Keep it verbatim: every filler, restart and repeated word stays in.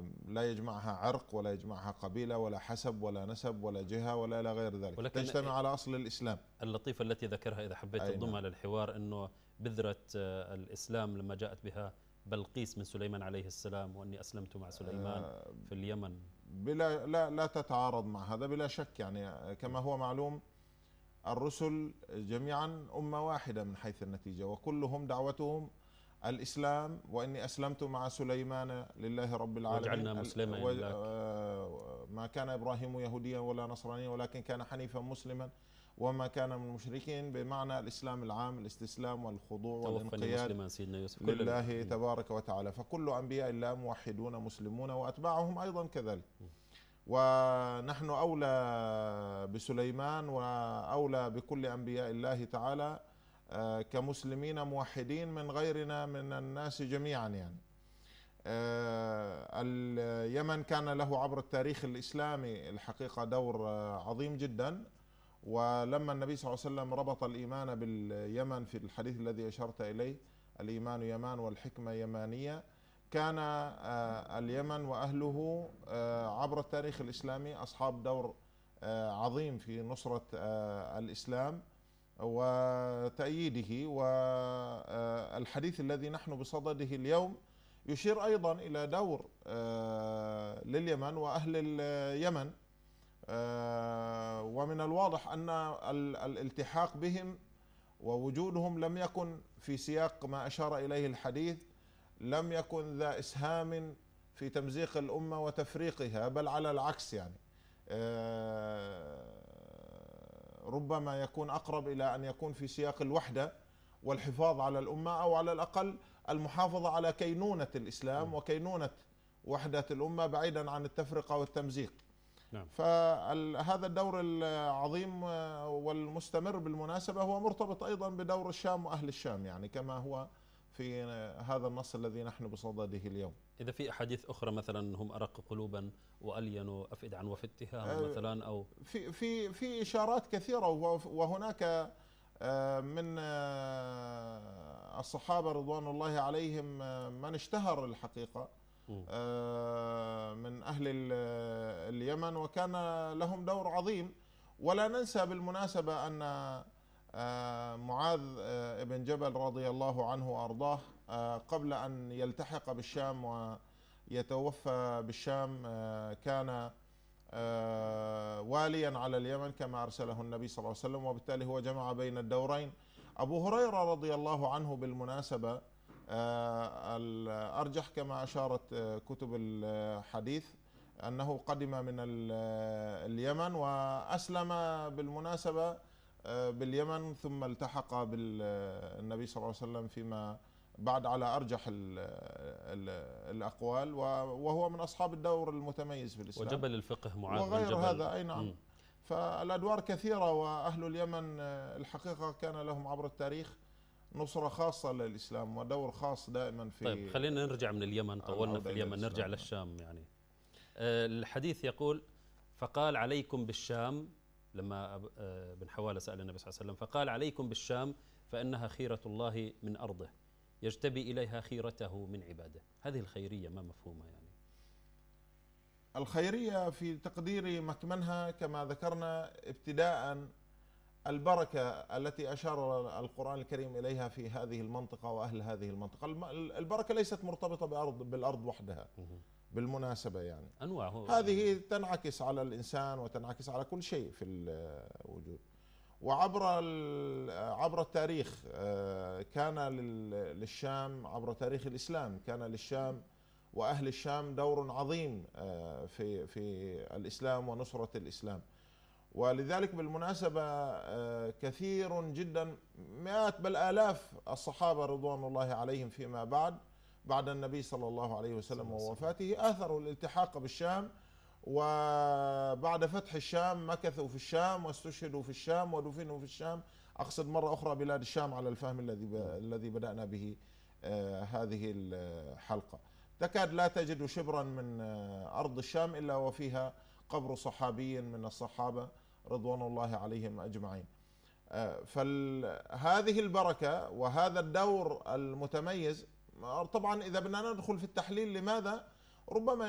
لا يجمعها عرق ولا يجمعها قبيلة ولا حسب ولا نسب ولا جهة ولا إلى غير ذلك، ولكن تجتمع على أصل الإسلام. اللطيفة التي ذكرها إذا حبيت تضمها للحوار أنه بذرة الإسلام لما جاءت بها بلقيس من سليمان عليه السلام، وأني أسلمت مع سليمان في اليمن، بلا لا لا تتعارض مع هذا بلا شك. يعني كما هو معلوم الرسل جميعا أمة واحدة من حيث النتيجة، وكلهم دعوتهم الإسلام، وإني أسلمت مع سليمان لله رب العالمين وجعلنا مسلمين لك. ما كان إبراهيم يهوديا ولا نصرانيا ولكن كان حنيفا مسلما وما كان من المشركين، بمعنى الإسلام العام، الاستسلام والخضوع والانقياد لله تبارك وتعالى. فكل أنبياء الله موحدون مسلمون وأتباعهم أيضا كذلك، ونحن أولى بسليمان وأولى بكل أنبياء الله تعالى كمسلمين موحدين من غيرنا من الناس جميعا. يعني اليمن كان له عبر التاريخ الإسلامي الحقيقة دور عظيم جدا، ولما النبي صلى الله عليه وسلم ربط الإيمان باليمن في الحديث الذي أشرت إليه، الإيمان يمان والحكمة يمانية، كان اليمن وأهله عبر التاريخ الإسلامي أصحاب دور عظيم في نصرة الإسلام وتأييده. والحديث الذي نحن بصدده اليوم يشير أيضا إلى دور لليمن وأهل اليمن، ومن الواضح أن الالتحاق بهم ووجودهم لم يكن في سياق ما أشار إليه الحديث، لم يكن ذا إسهام في تمزيق الأمة وتفريقها، بل على العكس. يعني ربما يكون أقرب إلى أن يكون في سياق الوحدة والحفاظ على الأمة، أو على الأقل المحافظة على كينونة الإسلام وكينونة وحدة الأمة بعيدا عن التفرقة والتمزيق. نعم. فهذا الدور العظيم والمستمر بالمناسبة هو مرتبط أيضا بدور الشام وأهل الشام، يعني كما هو في هذا النص الذي نحن بصدده اليوم. إذا في أحاديث أخرى مثلا هم أرق قلوبا وألينوا أفئدة عن وفتها مثلا، أو في في في إشارات كثيرة، وهناك من الصحابة رضوان الله عليهم من اشتهر الحقيقة من أهل اليمن وكان لهم دور عظيم. ولا ننسى بالمناسبة أن معاذ بن جبل رضي الله عنه وأرضاه قبل أن يلتحق بالشام ويتوفى بالشام كان واليا على اليمن كما أرسله النبي صلى الله عليه وسلم، وبالتالي هو جمع بين الدورين. أبو هريرة رضي الله عنه بالمناسبة الأرجح كما أشارت كتب الحديث أنه قدم من اليمن وأسلم بالمناسبة باليمن، ثم التحق بالنبي صلى الله عليه وسلم فيما بعد على أرجح ال ال الأقوال، وهو من أصحاب الدور المتميز في الإسلام وجبل الفقه معاذ وغير جبل. هذا. أي نعم. فالأدوار كثيرة، وأهل اليمن الحقيقة كان لهم عبر التاريخ نصرة خاصة للإسلام ودور خاص دائما في. طيب خلينا نرجع من اليمن، طولنا في اليمن، نرجع للشام. يعني الحديث يقول فقال عليكم بالشام، لما بن حوالة سأل النبي صلى الله عليه وسلم فقال عليكم بالشام فإنها خيرة الله من أرضه يجتبي إليها خيرته من عباده. هذه الخيرية ما مفهومها؟ يعني الخيرية في تقدير مكمنها كما ذكرنا ابتداء البركة التي أشار القرآن الكريم إليها في هذه المنطقة وأهل هذه المنطقة. البركة ليست مرتبطة بأرض بالأرض وحدها بالمناسبة، يعني أنواع هذه تنعكس على الإنسان وتنعكس على كل شيء في الوجود. وعبر عبر التاريخ كان للشام، عبر تاريخ الإسلام كان للشام وأهل الشام دور عظيم في في الإسلام ونصرة الإسلام. ولذلك بالمناسبة كثير جدا، مئات بل آلاف الصحابة رضوان الله عليهم فيما بعد بعد النبي صلى الله عليه وسلم ووفاته آثروا الالتحاق بالشام، وبعد فتح الشام مكثوا في الشام واستشهدوا في الشام ودفنوا في الشام. أقصد مرة أخرى بلاد الشام على الفهم الذي الذي بدأنا به هذه الحلقة. تكاد لا تجد شبرا من أرض الشام إلا وفيها قبر صحابي من الصحابة رضوان الله عليهم أجمعين. فهذه البركة وهذا الدور المتميز، طبعا إذا بدنا ندخل في التحليل لماذا، ربما